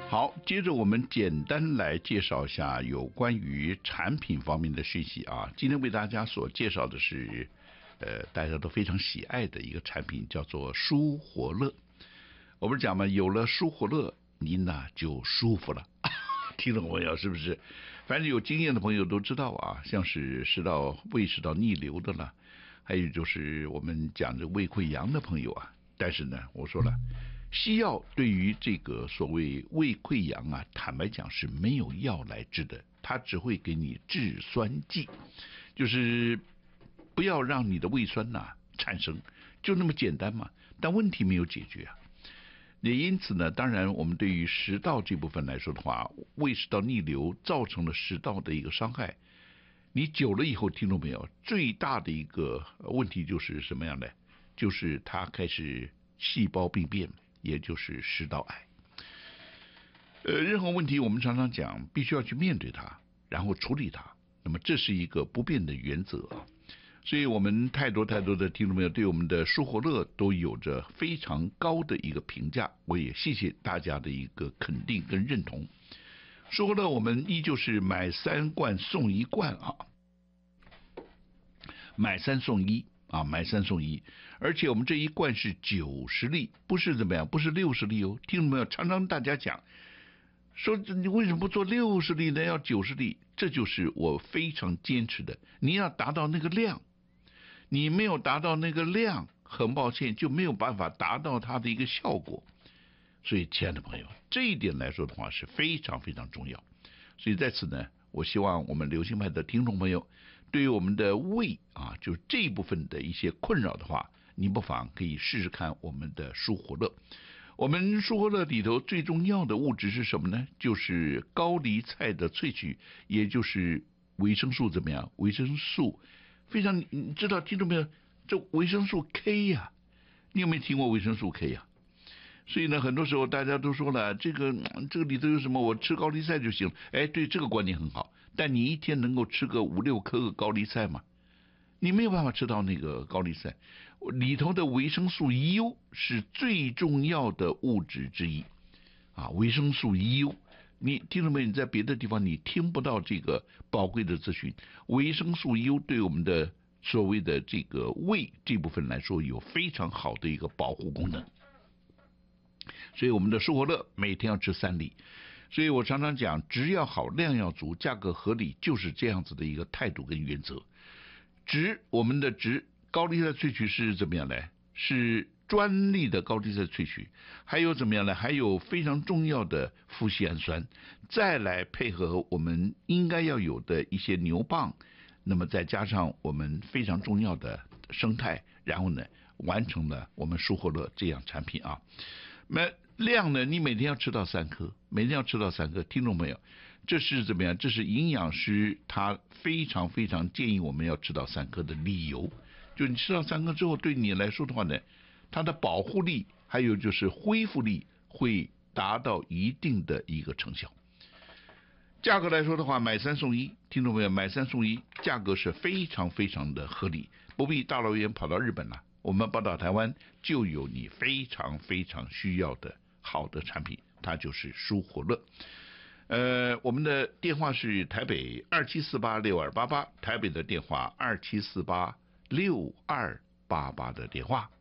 好，接着我们简单来介绍一下有关于产品方面的讯息啊。今天为大家所介绍的是，大家都非常喜爱的一个产品，叫做舒活乐。我不是讲嘛，有了舒活乐，您呢就舒服了。听懂没有？是不是？反正有经验的朋友都知道啊，像是胃食道逆流的啦，还有就是我们讲的胃溃疡的朋友啊。但是呢，我说了。西药对于这个所谓胃溃疡啊，坦白讲是没有药来治的，它只会给你制酸剂，就是不要让你的胃酸产生，就那么简单嘛。但问题没有解决啊。也因此呢，当然我们对于食道这部分来说的话，胃食道逆流造成了食道的一个伤害，你久了以后，听懂没有？最大的一个问题就是什么样的？就是它开始细胞病变。也就是食道癌。任何问题我们常常讲，必须要去面对它，然后处理它。那么这是一个不变的原则。所以我们太多的听众朋友对我们的舒活乐都有着非常高的一个评价，我也谢谢大家的一个肯定跟认同。舒活乐我们依旧是买3罐送1罐啊，买3送1。买3送1，而且我们这一罐是90粒，不是怎么样，不是60粒哦。听懂没有？常常大家讲说你为什么不做60粒呢？要90粒，这就是我非常坚持的。你要达到那个量，你没有达到那个量，很抱歉就没有办法达到它的一个效果。所以，亲爱的朋友，这一点来说的话是非常非常重要。所以在此呢，我希望我们流行派的听众朋友，对于我们的胃就是这一部分的一些困扰的话，你不妨可以试试看我们的舒活乐。我们舒活乐里头最重要的物质是什么呢？就是高丽菜的萃取，也就是维生素怎么样？维生素非常，你知道听众朋友，这维生素 K 呀，你有没有听过维生素 K 呀？所以呢，很多时候大家都说了，这个里头有什么？我吃高丽菜就行了。哎，对，这个观念很好。但你一天能够吃个5、6颗高丽菜吗？你没有办法吃到那个高丽菜里头的维生素 U 是最重要的物质之一维生素 U， 你听到没有？你在别的地方你听不到这个宝贵的资讯。维生素 U 对我们的所谓的这个胃这部分来说有非常好的一个保护功能。所以我们的舒活乐每天要吃3粒，所以我常常讲，质要好，量要足，价格合理，就是这样子的一个态度跟原则。我们的高丽菜萃取是怎么样呢？是专利的高丽菜萃取，还有怎么样呢？还有非常重要的麩酰氨酸，再来配合我们应该要有的一些牛蒡，那么再加上我们非常重要的生态，然后呢，完成了我们舒活乐这样产品啊。那量呢？你每天要吃到3颗，每天要吃到3颗，听懂没有？这是怎么样？这是营养师他非常非常建议我们要吃到3颗的理由。就你吃到3颗之后，对你来说的话呢，它的保护力还有就是恢复力会达到一定的一个成效。价格来说的话，买3送1，听懂没有？买3送1，价格是非常非常的合理，不必大老远跑到日本了。我们宝岛台湾就有你非常非常需要的好的产品，它就是舒活乐。我们的电话是台北27486288，台北的电话27486288的电话。